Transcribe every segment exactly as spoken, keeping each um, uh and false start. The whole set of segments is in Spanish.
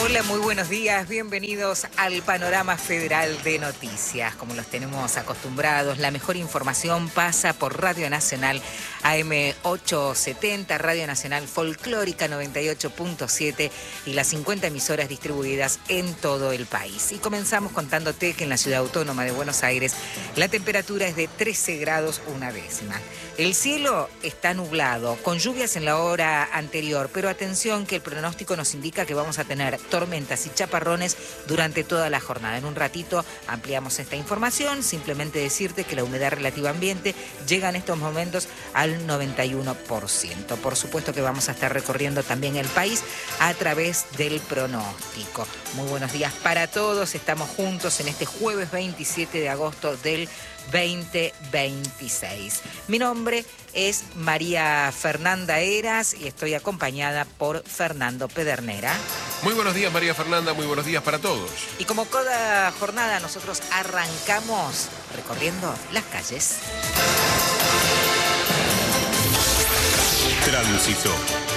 Hola, muy buenos días, bienvenidos al Panorama Federal de Noticias. Como los tenemos acostumbrados, la mejor información pasa por Radio Nacional A M ochocientos setenta, Radio Nacional Folclórica noventa y ocho punto siete y las cincuenta emisoras distribuidas en todo el país. Y comenzamos contándote que en la Ciudad Autónoma de Buenos Aires la temperatura es de trece grados una décima. El cielo está nublado, con lluvias en la hora anterior, pero atención que el pronóstico nos indica que vamos a tener tormentas y chaparrones durante toda la jornada. En un ratito ampliamos esta información, simplemente decirte que la humedad relativa ambiente llega en estos momentos al noventa y uno por ciento. Por supuesto que vamos a estar recorriendo también el país a través del pronóstico. Muy buenos días para todos, estamos juntos en este jueves veintisiete de agosto del veinte veintiséis. Mi nombre es María Fernanda Heras y estoy acompañada por Fernando Pedernera. Muy buenos días, María Fernanda, muy buenos días para todos. Y como cada jornada nosotros arrancamos recorriendo las calles. Tránsito.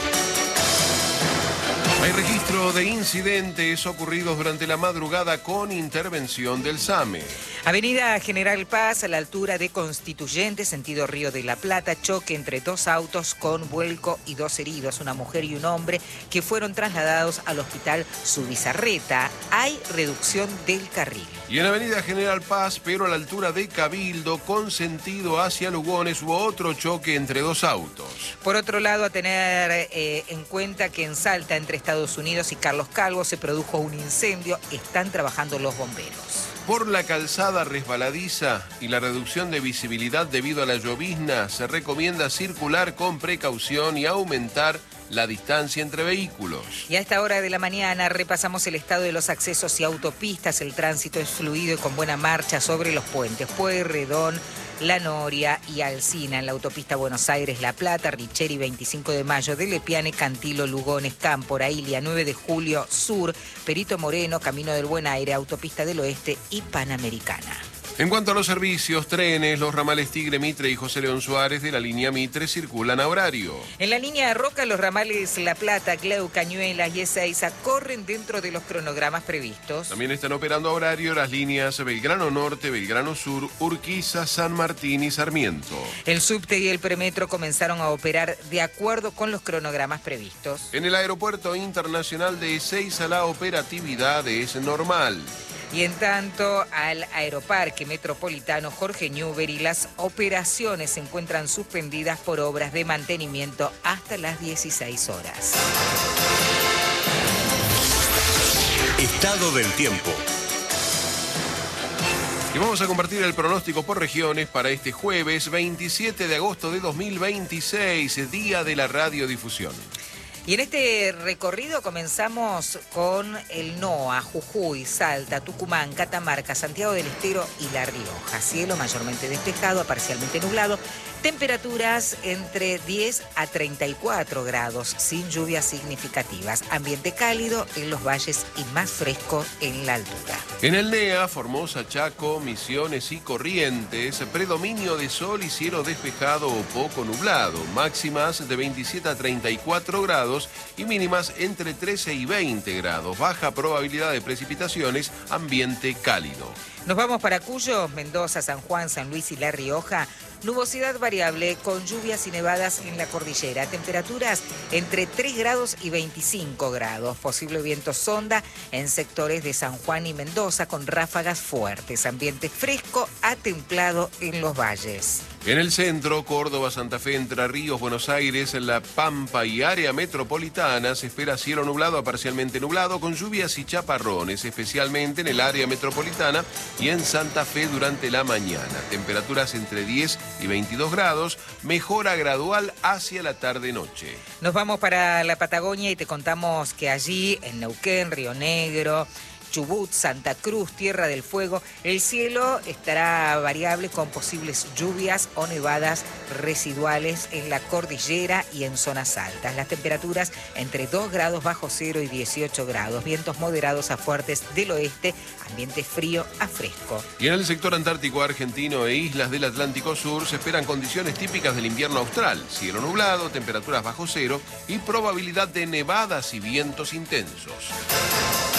Hay registro de incidentes ocurridos durante la madrugada con intervención del SAME. Avenida General Paz, a la altura de Constituyente, sentido Río de la Plata, choque entre dos autos con vuelco y dos heridos, una mujer y un hombre, que fueron trasladados al hospital Subizarreta. Hay reducción del carril. Y en Avenida General Paz, pero a la altura de Cabildo, con sentido hacia Lugones, hubo otro choque entre dos autos. Por otro lado, a tener eh, en cuenta que en Salta, entre Estados Unidos y Carlos Calvo, se produjo un incendio. Están trabajando los bomberos. Por la calzada resbaladiza y la reducción de visibilidad debido a la llovizna, se recomienda circular con precaución y aumentar la distancia entre vehículos. Y a esta hora de la mañana repasamos el estado de los accesos y autopistas. El tránsito es fluido y con buena marcha sobre los puentes Pueyrredón, La Noria y Alsina. En la autopista Buenos Aires-La Plata, Richeri veinticinco de mayo, de Lepiane, Cantilo, Lugones, Cámpora, Ilia, nueve de julio, Sur, Perito Moreno, Camino del Buen Aire, Autopista del Oeste y Panamericana. En cuanto a los servicios, trenes, los ramales Tigre, Mitre y José León Suárez de la línea Mitre circulan a horario. En la línea de Roca, los ramales La Plata, Cleu, Cañuelas y Ezeiza corren dentro de los cronogramas previstos. También están operando a horario las líneas Belgrano Norte, Belgrano Sur, Urquiza, San Martín y Sarmiento. El subte y el premetro comenzaron a operar de acuerdo con los cronogramas previstos. En el aeropuerto internacional de Ezeiza la operatividad es normal. Y en tanto, al Aeroparque Metropolitano Jorge Newbery, las operaciones se encuentran suspendidas por obras de mantenimiento hasta las dieciséis horas. Estado del tiempo. Y vamos a compartir el pronóstico por regiones para este jueves veintisiete de agosto de dos mil veintiséis, día de la radiodifusión. Y en este recorrido comenzamos con el NOA, Jujuy, Salta, Tucumán, Catamarca, Santiago del Estero y La Rioja. Cielo mayormente despejado, parcialmente nublado. Temperaturas entre diez a treinta y cuatro grados, sin lluvias significativas. Ambiente cálido en los valles y más fresco en la altura. En el NEA, Formosa, Chaco, Misiones y Corrientes, predominio de sol y cielo despejado o poco nublado. Máximas de veintisiete a treinta y cuatro grados y mínimas entre trece y veinte grados. Baja probabilidad de precipitaciones, ambiente cálido. Nos vamos para Cuyo, Mendoza, San Juan, San Luis y La Rioja. Nubosidad variable con lluvias y nevadas en la cordillera. Temperaturas entre tres grados y veinticinco grados. Posible viento sonda en sectores de San Juan y Mendoza con ráfagas fuertes. Ambiente fresco a templado en los valles. En el centro, Córdoba, Santa Fe, Entre Ríos, Buenos Aires, La Pampa y área metropolitana se espera cielo nublado a parcialmente nublado con lluvias y chaparrones, especialmente en el área metropolitana y en Santa Fe durante la mañana. Temperaturas entre diez y veintidós grados, mejora gradual hacia la tarde-noche. Nos vamos para la Patagonia y te contamos que allí, en Neuquén, Río Negro, Chubut, Santa Cruz, Tierra del Fuego, el cielo estará variable con posibles lluvias o nevadas residuales en la cordillera y en zonas altas. Las temperaturas entre dos grados bajo cero y dieciocho grados. Vientos moderados a fuertes del oeste, ambiente frío a fresco. Y en el sector antártico argentino e islas del Atlántico Sur se esperan condiciones típicas del invierno austral. Cielo nublado, temperaturas bajo cero y probabilidad de nevadas y vientos intensos.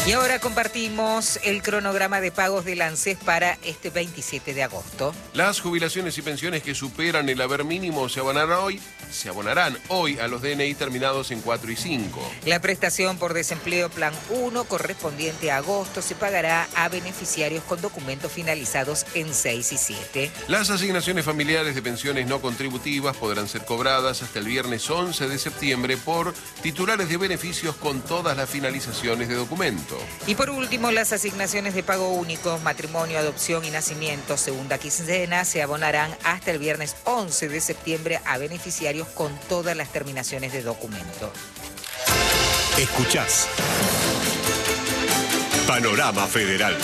Y ahora compartimos el cronograma de pagos del ANSES para este veintisiete de agosto. Las jubilaciones y pensiones que superan el haber mínimo se abonarán hoy, se abonarán hoy a los D N I terminados en cuatro y cinco. La prestación por desempleo Plan uno correspondiente a agosto se pagará a beneficiarios con documentos finalizados en seis y siete. Las asignaciones familiares de pensiones no contributivas podrán ser cobradas hasta el viernes once de septiembre por titulares de beneficios con todas las finalizaciones de documento. Y por último, las asignaciones de pago único, matrimonio, adopción y nacimiento, segunda quincena, se abonarán hasta el viernes once de septiembre a beneficiarios con todas las terminaciones de documento. Escuchás Panorama Federal.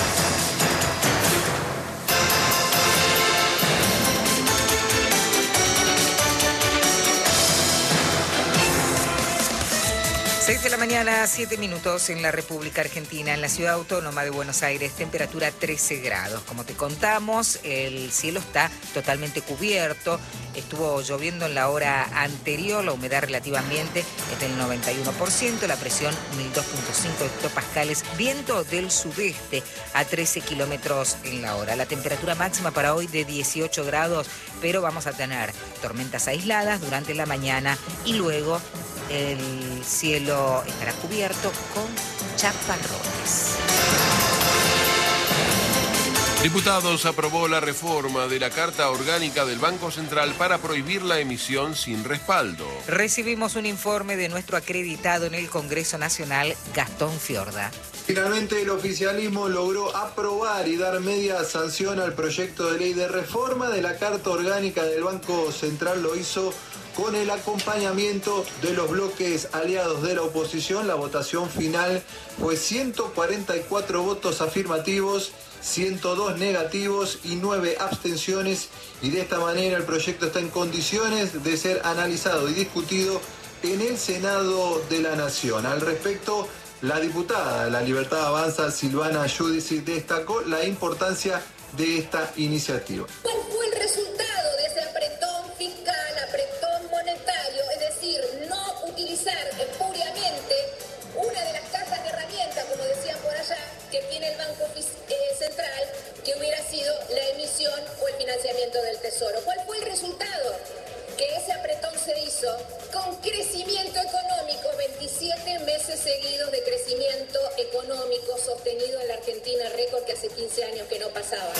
seis de la mañana, siete minutos en la República Argentina, en la Ciudad Autónoma de Buenos Aires, temperatura trece grados. Como te contamos, el cielo está totalmente cubierto. Estuvo lloviendo en la hora anterior, la humedad relativa ambiente es del noventa y uno por ciento, la presión mil dos punto cinco hectopascales, viento del sudeste a trece kilómetros en la hora. La temperatura máxima para hoy de dieciocho grados, pero vamos a tener tormentas aisladas durante la mañana y luego el cielo estará cubierto con chaparrones. Diputados aprobó la reforma de la Carta Orgánica del Banco Central para prohibir la emisión sin respaldo. Recibimos un informe de nuestro acreditado en el Congreso Nacional, Gastón Fiorda. Finalmente el oficialismo logró aprobar y dar media sanción al proyecto de ley de reforma de la Carta Orgánica del Banco Central. Lo hizo con el acompañamiento de los bloques aliados de la oposición. La votación final fue ciento cuarenta y cuatro votos afirmativos, ciento dos negativos y nueve abstenciones, y de esta manera el proyecto está en condiciones de ser analizado y discutido en el Senado de la Nación. Al respecto, la diputada de La Libertad Avanza, Silvana Giudici, destacó la importancia de esta iniciativa. ¿Cuál fue el resultado de ese apretón fiscal, apretón monetario? Es decir, no utilizar espuriamente una de las cajas de herramientas, como decían por allá, que tiene el Banco Central, que hubiera sido la emisión o el financiamiento del Tesoro. ¿Cuál fue el resultado? Que ese apretón se hizo con crecimiento económico, veintisiete meses seguidos de crecimiento económico sostenido en la Argentina, récord que hace quince años que no pasaba.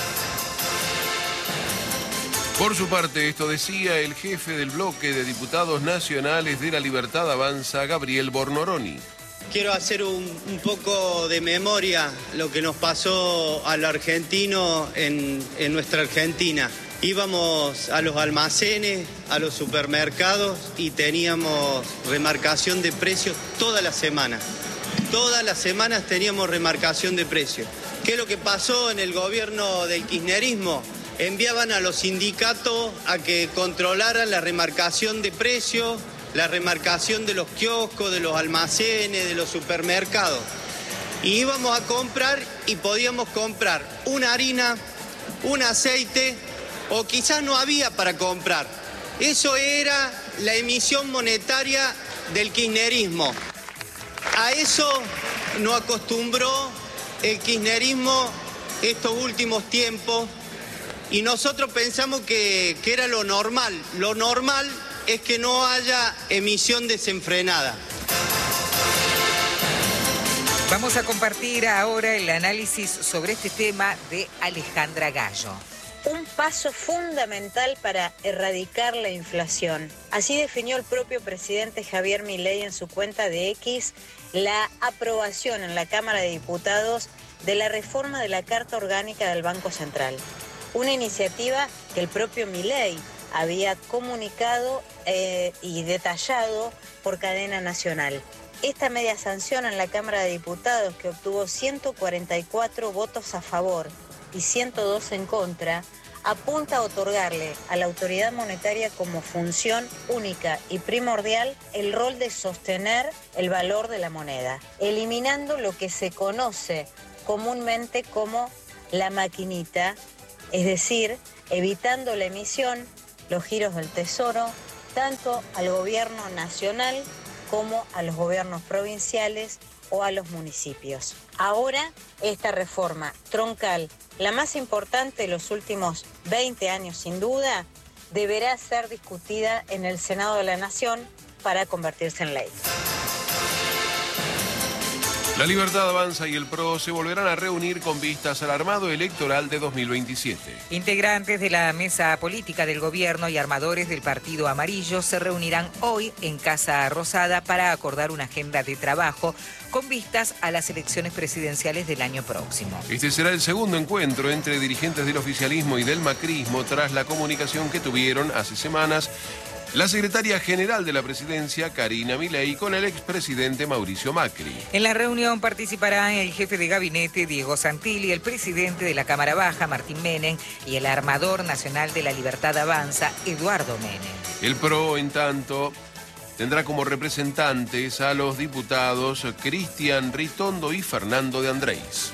Por su parte, esto decía el jefe del bloque de diputados nacionales de La Libertad Avanza, Gabriel Bornoroni. Quiero hacer un, un poco de memoria lo que nos pasó a los argentinos en, en nuestra Argentina. Íbamos a los almacenes, a los supermercados y teníamos remarcación de precios toda la semana. Todas las semanas teníamos remarcación de precios. ¿Qué es lo que pasó en el gobierno del kirchnerismo? Enviaban a los sindicatos a que controlaran la remarcación de precios, la remarcación de los kioscos, de los almacenes, de los supermercados. Y íbamos a comprar y podíamos comprar una harina, un aceite, o quizás no había para comprar. Eso era la emisión monetaria del kirchnerismo. A eso nos acostumbró el kirchnerismo estos últimos tiempos y nosotros pensamos que, que era lo normal. Lo normal es que no haya emisión desenfrenada. Vamos a compartir ahora el análisis sobre este tema de Alejandra Gallo. Un paso fundamental para erradicar la inflación. Así definió el propio presidente Javier Milei en su cuenta de X la aprobación en la Cámara de Diputados de la reforma de la Carta Orgánica del Banco Central. Una iniciativa que el propio Milei había comunicado eh, y detallado por cadena nacional. Esta media sanción en la Cámara de Diputados, que obtuvo ciento cuarenta y cuatro votos a favor y ciento dos en contra, apunta a otorgarle a la autoridad monetaria como función única y primordial el rol de sostener el valor de la moneda, eliminando lo que se conoce comúnmente como la maquinita, es decir, evitando la emisión, los giros del Tesoro, tanto al gobierno nacional como a los gobiernos provinciales o a los municipios. Ahora, esta reforma troncal, la más importante de los últimos veinte años sin duda, deberá ser discutida en el Senado de la Nación para convertirse en ley. La Libertad Avanza y el P R O se volverán a reunir con vistas al armado electoral de dos mil veintisiete. Integrantes de la mesa política del gobierno y armadores del Partido Amarillo se reunirán hoy en Casa Rosada para acordar una agenda de trabajo con vistas a las elecciones presidenciales del año próximo. Este será el segundo encuentro entre dirigentes del oficialismo y del macrismo tras la comunicación que tuvieron hace semanas la secretaria general de la presidencia, Karina Milei, con el expresidente Mauricio Macri. En la reunión participarán el jefe de gabinete, Diego Santilli, el presidente de la Cámara Baja, Martín Menem, y el armador nacional de la Libertad Avanza, Eduardo Menem. El P R O, en tanto, tendrá como representantes a los diputados Cristian Ritondo y Fernando de Andrés.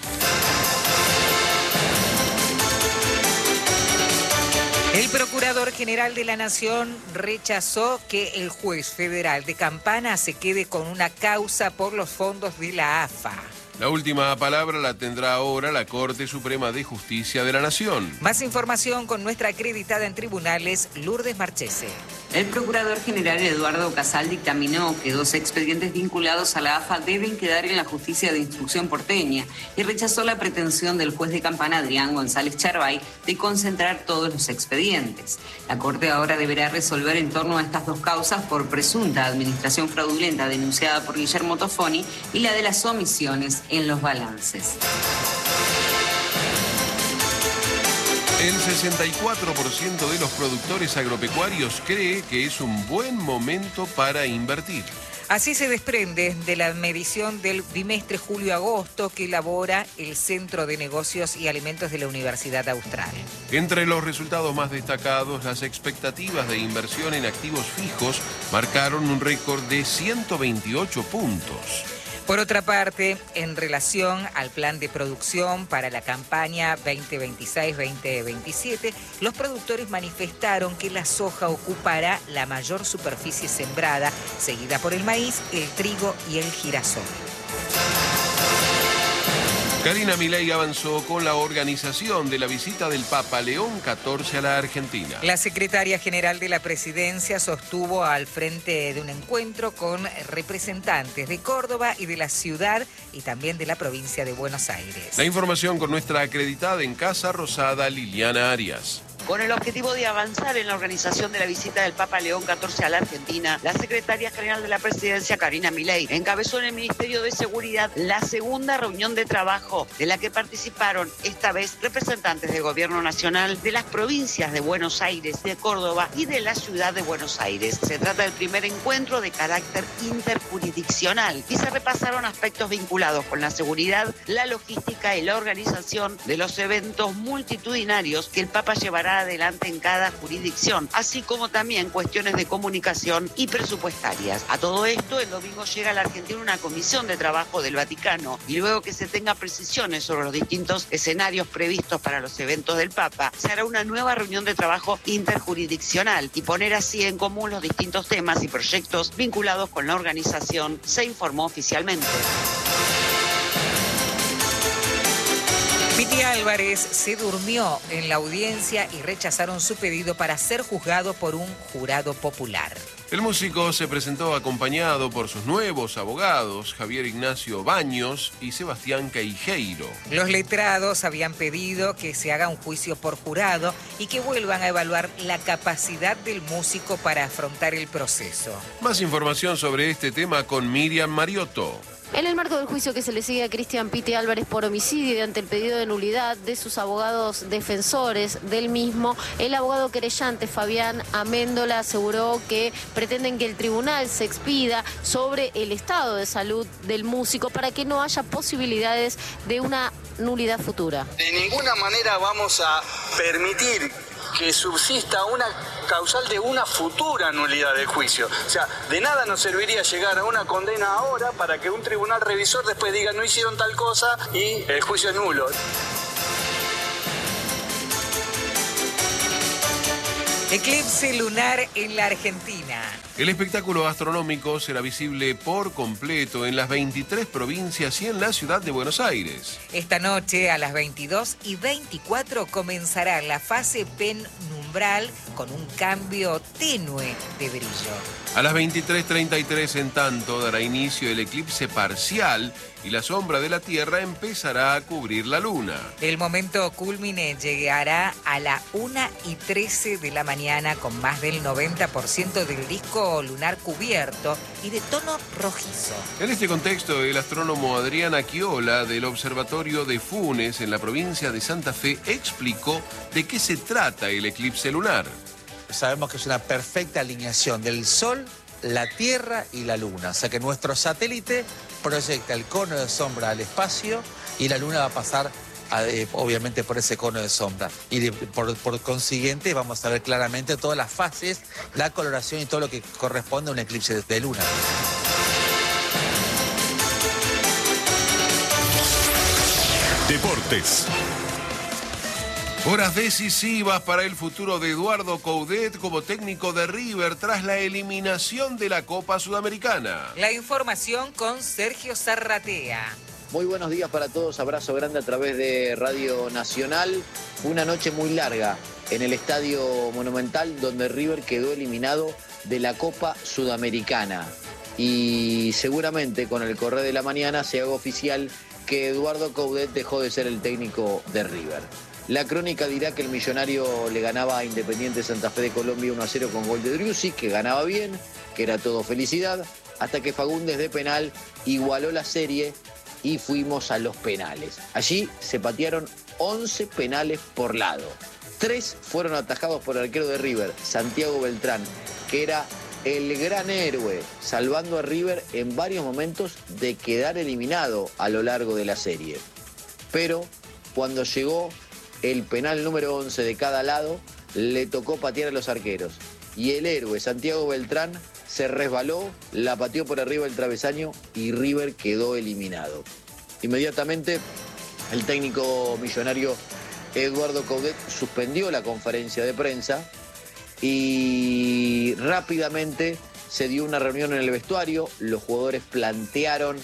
El Procurador General de la Nación rechazó que el juez federal de Campana se quede con una causa por los fondos de la A F A. La última palabra la tendrá ahora la Corte Suprema de Justicia de la Nación. Más información con nuestra acreditada en tribunales, Lourdes Marchese. El Procurador General Eduardo Casal dictaminó que dos expedientes vinculados a la A F A deben quedar en la Justicia de Instrucción porteña y rechazó la pretensión del juez de Campana, Adrián González Charbay, de concentrar todos los expedientes. La Corte ahora deberá resolver en torno a estas dos causas por presunta administración fraudulenta denunciada por Guillermo Tofoni y la de las omisiones en los balances. El sesenta y cuatro por ciento de los productores agropecuarios cree que es un buen momento para invertir. Así se desprende de la medición del bimestre julio-agosto que elabora el Centro de Negocios y Alimentos de la Universidad Austral. Entre los resultados más destacados, las expectativas de inversión en activos fijos marcaron un récord de ciento veintiocho puntos. Por otra parte, en relación al plan de producción para la campaña veinte veintiséis veinte veintisiete, los productores manifestaron que la soja ocupará la mayor superficie sembrada, seguida por el maíz, el trigo y el girasol. Karina Milei avanzó con la organización de la visita del Papa León catorce a la Argentina. La secretaria general de la presidencia sostuvo al frente de un encuentro con representantes de Córdoba y de la ciudad y también de la provincia de Buenos Aires. La información con nuestra acreditada en Casa Rosada, Liliana Arias. Con el objetivo de avanzar en la organización de la visita del Papa León catorce a la Argentina, la secretaria general de la presidencia, Karina Milei, encabezó en el Ministerio de Seguridad la segunda reunión de trabajo de la que participaron esta vez representantes del Gobierno Nacional, de las provincias de Buenos Aires, de Córdoba y de la ciudad de Buenos Aires. Se trata del primer encuentro de carácter interjurisdiccional y se repasaron aspectos vinculados con la seguridad, la logística y la organización de los eventos multitudinarios que el Papa llevará adelante en cada jurisdicción, así como también cuestiones de comunicación y presupuestarias. A todo esto, el domingo llega a la Argentina una comisión de trabajo del Vaticano y luego que se tenga precisiones sobre los distintos escenarios previstos para los eventos del Papa, se hará una nueva reunión de trabajo interjurisdiccional y poner así en común los distintos temas y proyectos vinculados con la organización, se informó oficialmente. Piti Álvarez se durmió en la audiencia y rechazaron su pedido para ser juzgado por un jurado popular. El músico se presentó acompañado por sus nuevos abogados, Javier Ignacio Baños y Sebastián Queijeiro. Los letrados habían pedido que se haga un juicio por jurado y que vuelvan a evaluar la capacidad del músico para afrontar el proceso. Más información sobre este tema con Miriam Mariotto. En el marco del juicio que se le sigue a Cristian Piti Álvarez por homicidio y ante el pedido de nulidad de sus abogados defensores del mismo, el abogado querellante Fabián Améndola aseguró que pretenden que el tribunal se expida sobre el estado de salud del músico para que no haya posibilidades de una nulidad futura. De ninguna manera vamos a permitir que subsista una causal de una futura nulidad del juicio. O sea, de nada nos serviría llegar a una condena ahora para que un tribunal revisor después diga no hicieron tal cosa y el juicio es nulo. Eclipse lunar en la Argentina. El espectáculo astronómico será visible por completo en las veintitrés provincias y en la ciudad de Buenos Aires. Esta noche a las veintidós y veinticuatro comenzará la fase penumbral con un cambio tenue de brillo. A las veintitrés treinta y tres, en tanto, dará inicio el eclipse parcial y la sombra de la Tierra empezará a cubrir la Luna. El momento culmine llegará a la una y trece de la mañana con más del noventa por ciento del disco lunar cubierto y de tono rojizo. En este contexto, el astrónomo Adrián Aquiola del Observatorio de Funes en la provincia de Santa Fe explicó de qué se trata el eclipse lunar. Sabemos que es una perfecta alineación del Sol, la Tierra y la Luna. O sea que nuestro satélite proyecta el cono de sombra al espacio y la Luna va a pasar, a, eh, obviamente, por ese cono de sombra. Y de, por, por consiguiente vamos a ver claramente todas las fases, la coloración y todo lo que corresponde a un eclipse de Luna. Deportes. Horas decisivas para el futuro de Eduardo Coudet como técnico de River tras la eliminación de la Copa Sudamericana. La información con Sergio Zarratea. Muy buenos días para todos, abrazo grande a través de Radio Nacional. Fue una noche muy larga en el Estadio Monumental donde River quedó eliminado de la Copa Sudamericana. Y seguramente con el correr de la mañana se haga oficial que Eduardo Coudet dejó de ser el técnico de River. La crónica dirá que el millonario le ganaba a Independiente Santa Fe de Colombia uno a cero con gol de Driussi, que ganaba bien, que era todo felicidad, hasta que Fagundes de penal igualó la serie y fuimos a los penales. Allí se patearon once penales por lado. Tres fueron atajados por el arquero de River, Santiago Beltrán, que era el gran héroe, salvando a River en varios momentos de quedar eliminado a lo largo de la serie. Pero cuando llegó el penal número once de cada lado, le tocó patear a los arqueros. Y el héroe, Santiago Beltrán, se resbaló, la pateó por arriba del travesaño y River quedó eliminado. Inmediatamente, el técnico millonario Eduardo Coudet suspendió la conferencia de prensa y rápidamente se dio una reunión en el vestuario. Los jugadores plantearon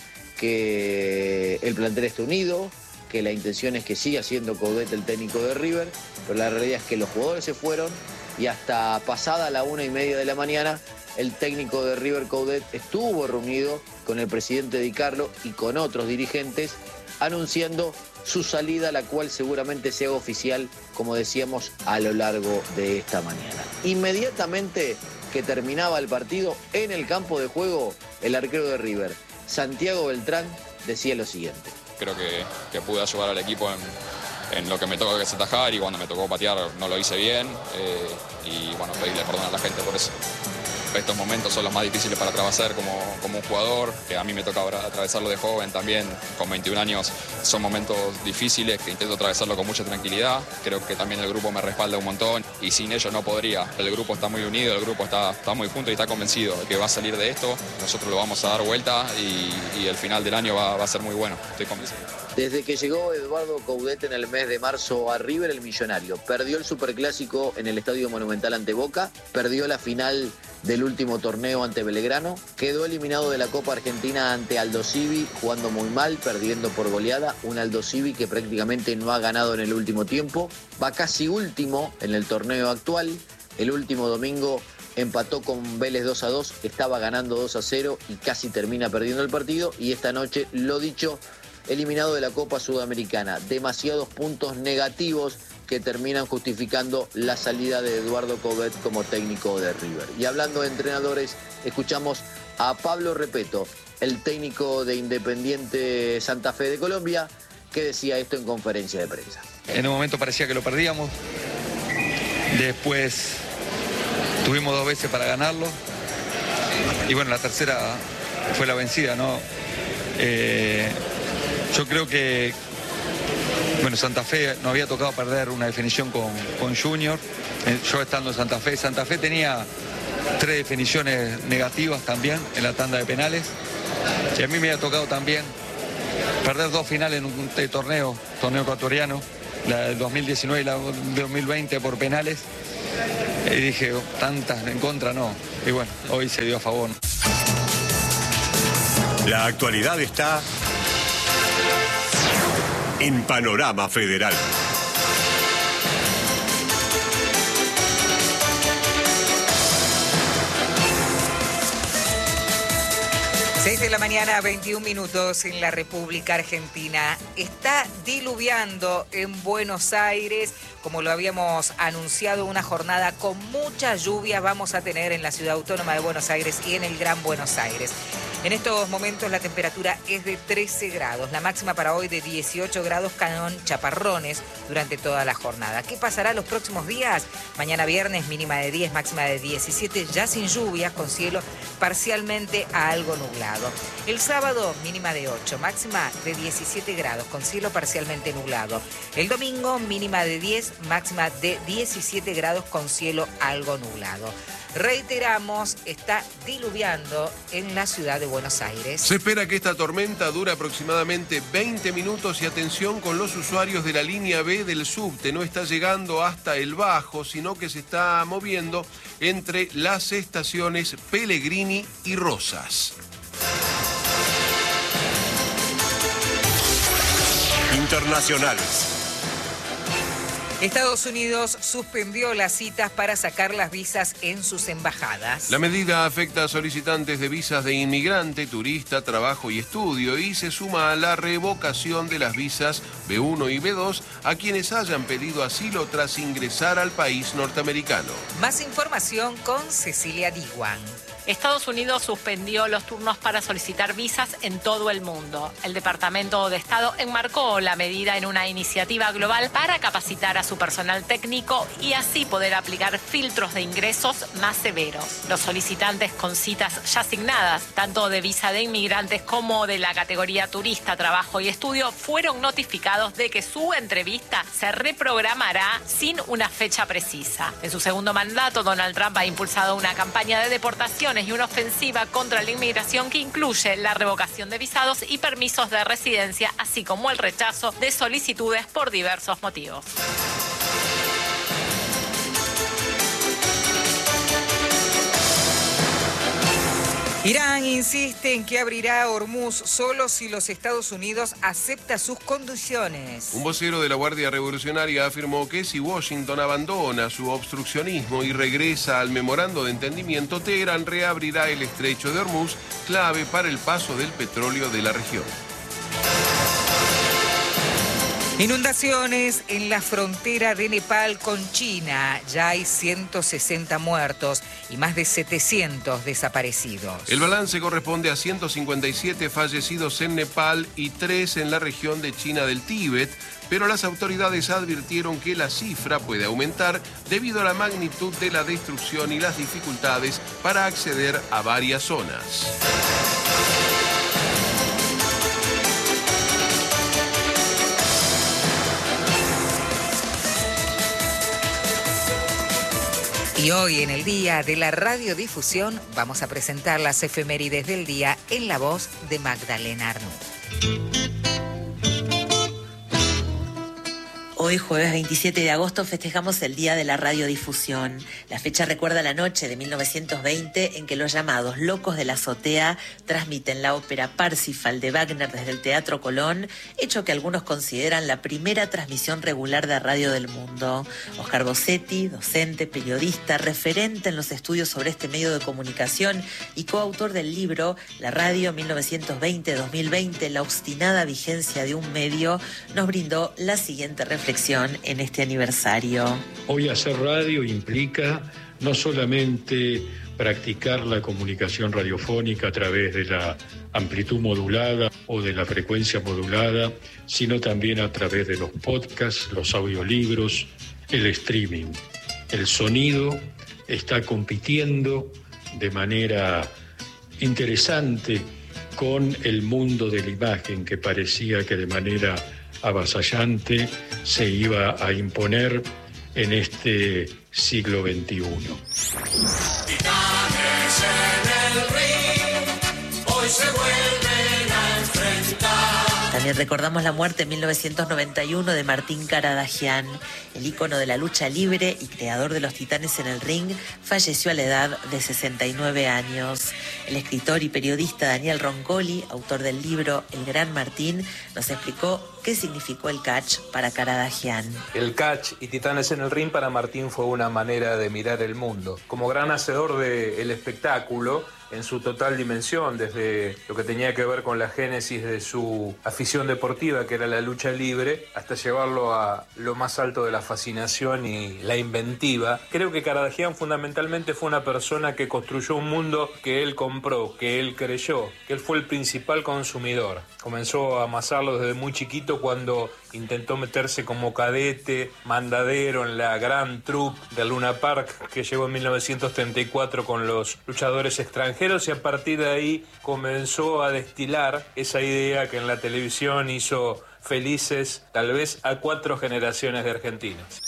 que el plantel está unido, que la intención es que siga siendo Coudet el técnico de River, pero la realidad es que los jugadores se fueron y hasta pasada la una y media de la mañana el técnico de River, Coudet, estuvo reunido con el presidente Di Carlo y con otros dirigentes anunciando su salida, la cual seguramente se haga oficial, como decíamos, a lo largo de esta mañana. Inmediatamente que terminaba el partido, en el campo de juego, el arquero de River, Santiago Beltrán, decía lo siguiente. Creo que, que pude ayudar al equipo en, en lo que me tocó que es atajar, y cuando me tocó patear no lo hice bien, eh, y bueno, pedirle perdón a la gente por eso. Estos momentos son los más difíciles para atravesar como, como un jugador, que a mí me toca atravesarlo de joven también, con veintiún años. Son momentos difíciles que intento atravesarlo con mucha tranquilidad. Creo que también el grupo me respalda un montón y sin ellos no podría. El grupo está muy unido, el grupo está, está muy junto y está convencido de que va a salir de esto. Nosotros lo vamos a dar vuelta y, y el final del año va, va a ser muy bueno, estoy convencido. Desde que llegó Eduardo Coudet en el mes de marzo a River, el millonario perdió el Superclásico en el Estadio Monumental ante Boca, perdió la final del último torneo ante Belgrano, quedó eliminado de la Copa Argentina ante Aldo Civi, jugando muy mal, perdiendo por goleada, un Aldo Civi que prácticamente no ha ganado en el último tiempo, va casi último en el torneo actual, el último domingo empató con Vélez dos a dos, estaba ganando dos a cero y casi termina perdiendo el partido, y esta noche, lo dicho, eliminado de la Copa Sudamericana. Demasiados puntos negativos que terminan justificando la salida de Eduardo Coudet como técnico de River. Y hablando de entrenadores, escuchamos a Pablo Repeto, el técnico de Independiente Santa Fe de Colombia, que decía esto en conferencia de prensa. En un momento parecía que lo perdíamos, después tuvimos dos veces para ganarlo, y bueno, la tercera fue la vencida, ¿no? Eh, yo creo que, bueno, Santa Fe nos había tocado perder una definición con, con Junior. Yo estando en Santa Fe, Santa Fe tenía tres definiciones negativas también en la tanda de penales. Y a mí me había tocado también perder dos finales en un torneo, torneo ecuatoriano, la del dos mil diecinueve y la del dos mil veinte por penales. Y dije, tantas en contra no. Y bueno, hoy se dio a favor. La actualidad está en Panorama Federal. seis de la mañana, veintiún minutos en la República Argentina. Está diluviando en Buenos Aires, como lo habíamos anunciado, una jornada con mucha lluvia vamos a tener en la Ciudad Autónoma de Buenos Aires y en el Gran Buenos Aires. En estos momentos la temperatura es de trece grados, la máxima para hoy de dieciocho grados con chaparrones durante toda la jornada. ¿Qué pasará los próximos días? Mañana viernes mínima de diez, máxima de diecisiete, ya sin lluvias, con cielo parcialmente a algo nublado. El sábado mínima de ocho, máxima de diecisiete grados, con cielo parcialmente nublado. El domingo mínima de diez, máxima de diecisiete grados, con cielo algo nublado. Reiteramos, está diluviando en la ciudad de Buenos Aires. Se espera que esta tormenta dure aproximadamente veinte minutos y atención con los usuarios de la línea B del subte. No está llegando hasta el Bajo, sino que se está moviendo entre las estaciones Pellegrini y Rosas. Internacionales. Estados Unidos suspendió las citas para sacar las visas en sus embajadas. La medida afecta a solicitantes de visas de inmigrante, turista, trabajo y estudio y se suma a la revocación de las visas B uno y B dos a quienes hayan pedido asilo tras ingresar al país norteamericano. Más información con Cecilia Diwan. Estados Unidos suspendió los turnos para solicitar visas en todo el mundo. El Departamento de Estado enmarcó la medida en una iniciativa global para capacitar a su personal técnico y así poder aplicar filtros de ingresos más severos. Los solicitantes con citas ya asignadas, tanto de visa de inmigrantes como de la categoría turista, trabajo y estudio, fueron notificados de que su entrevista se reprogramará sin una fecha precisa. En su segundo mandato, Donald Trump ha impulsado una campaña de deportación y una ofensiva contra la inmigración que incluye la revocación de visados y permisos de residencia, así como el rechazo de solicitudes por diversos motivos. Irán insiste en que abrirá Hormuz solo si los Estados Unidos acepta sus condiciones. Un vocero de la Guardia Revolucionaria afirmó que si Washington abandona su obstruccionismo y regresa al memorando de entendimiento, Teherán reabrirá el estrecho de Hormuz, clave para el paso del petróleo de la región. Inundaciones en la frontera de Nepal con China. Ya hay ciento sesenta muertos y más de setecientos desaparecidos. El balance corresponde a ciento cincuenta y siete fallecidos en Nepal y tres en la región de China del Tíbet, pero las autoridades advirtieron que la cifra puede aumentar debido a la magnitud de la destrucción y las dificultades para acceder a varias zonas. Y hoy, en el Día de la Radiodifusión, vamos a presentar las efemérides del día en la voz de Magdalena Arnoux. Hoy, jueves veintisiete de agosto, festejamos el Día de la Radiodifusión. La fecha recuerda la noche de mil novecientos veinte en que los llamados Locos de la Azotea transmiten la ópera Parsifal de Wagner desde el Teatro Colón, hecho que algunos consideran la primera transmisión regular de radio del mundo. Oscar Bossetti, docente, periodista, referente en los estudios sobre este medio de comunicación y coautor del libro La Radio mil novecientos veinte a dos mil veinte, la obstinada vigencia de un medio, nos brindó la siguiente reflexión en este aniversario. Hoy hacer radio implica no solamente practicar la comunicación radiofónica a través de la amplitud modulada o de la frecuencia modulada, sino también a través de los podcasts, los audiolibros, el streaming. El sonido está compitiendo de manera interesante con el mundo de la imagen, que parecía que de manera avasallante se iba a imponer en este siglo veintiuno. Titanes en el ring, hoy se vuelven a enfrentar. También También recordamos la muerte en mil novecientos noventa y uno de Martín Karadagian, el ícono de la lucha libre y creador de los Titanes en el Ring, falleció a la edad de sesenta y nueve años. El escritor y periodista Daniel Roncoli, autor del libro El Gran Martín, nos explicó qué significó el catch para Karadagian. El catch y Titanes en el Ring para Martín fue una manera de mirar el mundo. Como gran hacedor del espectáculo, en su total dimensión, desde lo que tenía que ver con la génesis de su afición deportiva, que era la lucha libre, hasta llevarlo a lo más alto de la fascinación y la inventiva. Creo que Karadagian fundamentalmente fue una persona que construyó un mundo que él compró, que él creyó, que él fue el principal consumidor. Comenzó a amasarlo desde muy chiquito cuando intentó meterse como cadete, mandadero en la gran troupe de Luna Park, que llegó en mil novecientos treinta y cuatro con los luchadores extranjeros, y a partir de ahí comenzó a destilar esa idea que en la televisión hizo felices tal vez a cuatro generaciones de argentinos.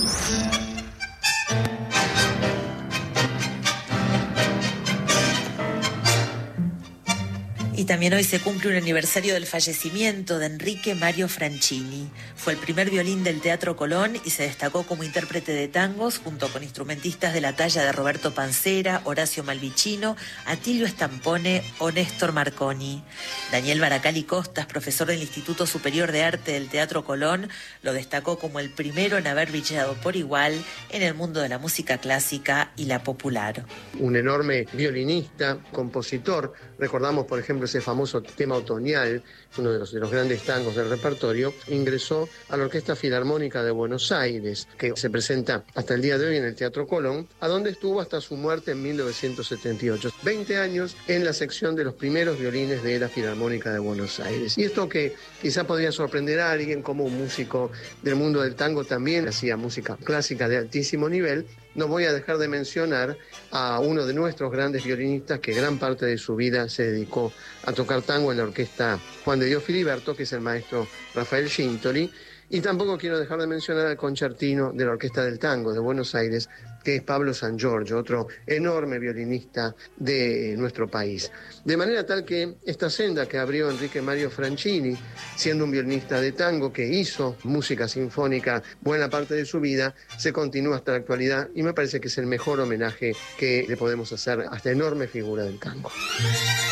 Y también hoy se cumple un aniversario del fallecimiento de Enrique Mario Franchini. Fue el primer violín del Teatro Colón y se destacó como intérprete de tangos junto con instrumentistas de la talla de Roberto Pancera, Horacio Malvicino, Atilio Stampone o Néstor Marconi. Daniel Baracali Costas, profesor del Instituto Superior de Arte del Teatro Colón, lo destacó como el primero en haber brillado por igual en el mundo de la música clásica y la popular. Un enorme violinista, compositor. Recordamos, por ejemplo, ese famoso tema otoñal, uno de los, de los grandes tangos del repertorio. Ingresó a la Orquesta Filarmónica de Buenos Aires, que se presenta hasta el día de hoy en el Teatro Colón, a donde estuvo hasta su muerte en mil novecientos setenta y ocho. veinte años en la sección de los primeros violines de la Filarmónica de Buenos Aires. Y esto que quizá podría sorprender a alguien, como un músico del mundo del tango también hacía música clásica de altísimo nivel, no voy a dejar de mencionar a uno de nuestros grandes violinistas que gran parte de su vida se dedicó a tocar tango en la orquesta Juan de Dios Filiberto, que es el maestro Rafael Gintoli. Y tampoco quiero dejar de mencionar al concertino de la Orquesta del Tango de Buenos Aires, que es Pablo San Giorgio, otro enorme violinista de nuestro país. De manera tal que esta senda que abrió Enrique Mario Franchini, siendo un violinista de tango que hizo música sinfónica buena parte de su vida, se continúa hasta la actualidad y me parece que es el mejor homenaje que le podemos hacer a esta enorme figura del tango.